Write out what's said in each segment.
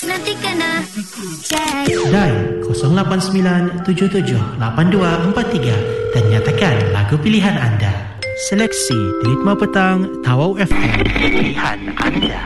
nanti kena cek. Dial 089778243 dan nyatakan lagu pilihan anda. Seleksi di Ritma Petang Tawau FM. Pilihan anda.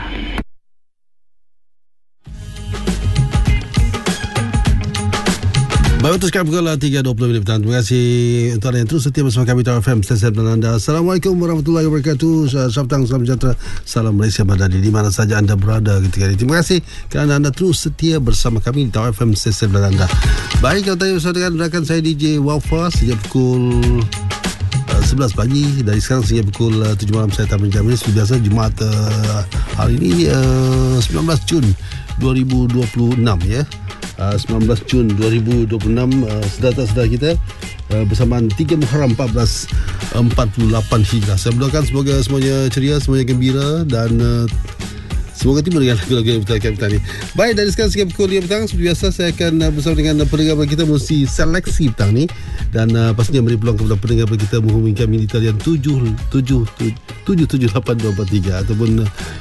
Baru terus pukul 3.20 petang. Terima kasih untuk anda yang terus setia bersama kami Tawau FM Stesen dan anda. Assalamualaikum warahmatullahi wabarakatuh. Selamat petang, salam sejahtera, salam Malaysia Madani di mana saja anda berada ketika ini. Terima kasih kerana anda terus setia bersama kami di Tawau FM Stesen dan anda. Baik, kalau tadi bersama dengan rakan saya DJ Wafa sejak pukul 11 pagi. Dari sekarang sehingga pukul 7 malam saya tak menjam ini. Seperti biasa Jumaat hari ini 19 Jun 2026 ya. 19 Jun 2026 sedara-sedara kita bersamaan 3 Muharram 1448 Hijrah. Saya berdoakan semoga semuanya ceria, semuanya gembira dan semoga tiba dengan lagu-lagu yang bertanya petang ini. Baik, dari sekarang sehingga pukul 5 petang seperti biasa saya akan bersama dengan pendengar kita melalui seleksi petang ni dan pastinya beri peluang kepada pendengar kita menghubungi kami di talian 778243 ataupun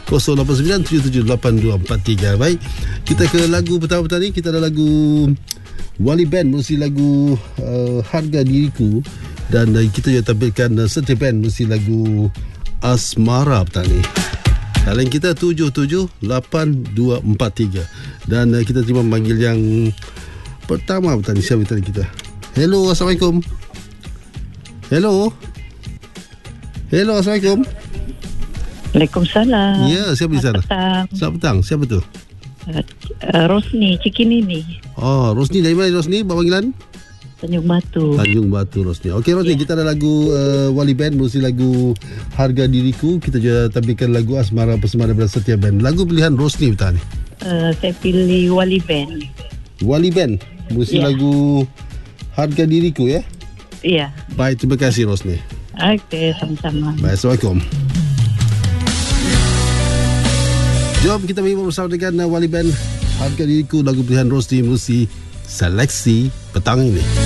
0897782243. Baik, kita ke lagu pertama petang ni. Kita ada lagu Wali Band melalui lagu Harga Diriku dan kita juga tampilkan Setia Band melalui lagu Asmara petang ni. Talian kita 778243 dan kita terima memanggil yang pertama petang ni. Siapa tadi kita? Hello, Assalamualaikum. Hello, Assalamualaikum. Waalaikumsalam. Ya, siapa di sana? Selamat petang. Siapa tu? Rosni, Cikinini. Oh, Rosni dari mana Rosni? Panggilan? Tanjung Batu. Tanjung Batu, Rosni. Okey Rosni, kita ada lagu Wali Band melalui lagu Harga Diriku. Kita juga tampilkan lagu Asmara bersama daripada Setia Band. Lagu pilihan Rosni petang ni. Saya pilih Wali Band. Wali Band melalui lagu Harga Diriku ya? Iya. Baik, terima kasih Rosni. Okey, sama-sama. Baik, Assalamualaikum. Jom kita bersama dengan Wali Band Harga Diriku, lagu pilihan Rosni melalui seleksi petang ini.